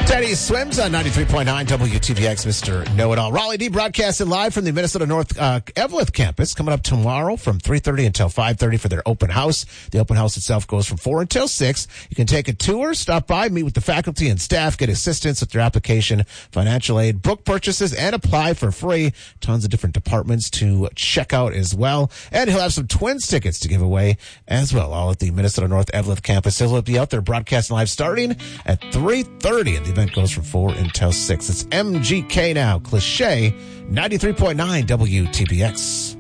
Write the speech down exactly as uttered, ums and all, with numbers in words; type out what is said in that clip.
Teddy Swims on ninety-three point nine W T V X, Mister Know-It-All. Raleigh D broadcasting live from the Minnesota North uh, Eveleth campus, coming up tomorrow from three thirty until five thirty for their open house. The open house itself goes from four until six. You can take a tour, stop by, meet with the faculty and staff, get assistance with your application, financial aid, book purchases, and apply for free. Tons of different departments to check out as well. And he'll have some Twins tickets to give away as well, all at the Minnesota North Eveleth campus. He'll be out there broadcasting live starting at three thirty, and the event goes from four until six. It's M G K Now, Cliche, ninety-three point nine W T B X.